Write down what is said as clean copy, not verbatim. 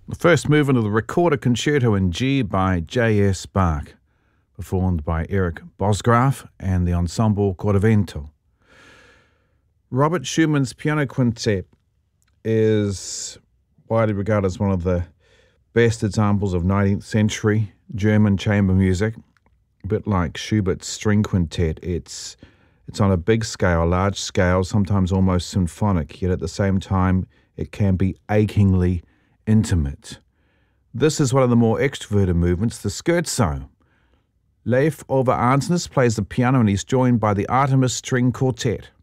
The first movement of the Recorder Concerto in G by J.S. Bach, performed by Eric Bosgraf and the Ensemble Corvento. Robert Schumann's piano quintet is widely regarded as one of the best examples of 19th century German chamber music. A bit like Schubert's string quintet, it's on a big scale, large scale, sometimes almost symphonic, yet at the same time it can be achingly intimate. This is one of the more extroverted movements, the scherzo. Leif Ove Arnsnes plays the piano and he's joined by the Artemis String Quartet.